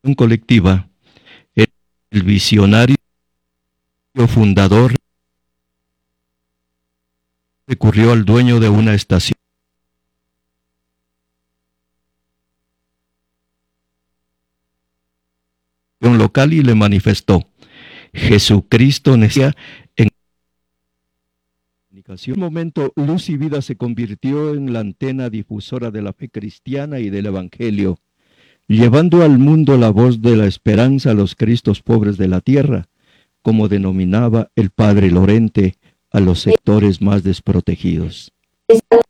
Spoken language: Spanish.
colectiva, el visionario fundador recurrió al dueño de una estación local y le manifestó: Jesucristo necesita en comunicación. En un momento, Luz y Vida se convirtió en la antena difusora de la fe cristiana y del Evangelio, llevando al mundo la voz de la esperanza a los Cristos pobres de la tierra, como denominaba el padre Lorente a los sectores más desprotegidos.